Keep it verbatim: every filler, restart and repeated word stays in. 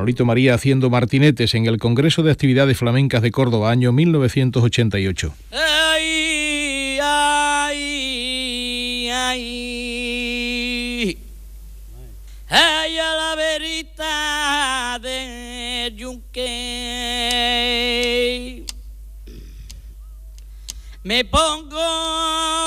Manolito María haciendo martinetes en el Congreso de Actividades Flamencas de Córdoba, año mil novecientos ochenta y ocho. Ay, ay, ay, ay, a la verita de Yunque me pongo